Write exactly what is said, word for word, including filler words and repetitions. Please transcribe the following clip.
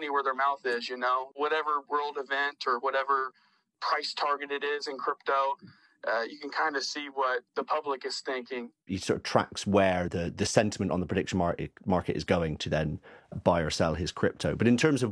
money where their mouth is, you know, whatever world event or whatever price target it is in crypto. Uh, you can kind of see what the public is thinking. He sort of tracks where the, the sentiment on the prediction market, market is going to then buy or sell his crypto. But in terms of